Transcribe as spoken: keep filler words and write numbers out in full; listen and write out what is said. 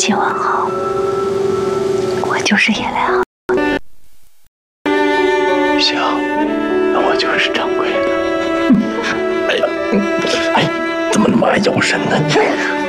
今晚好，我就是叶来好。 行，那我就是掌柜的。哎呀，哎，怎么那么爱咬人呢你？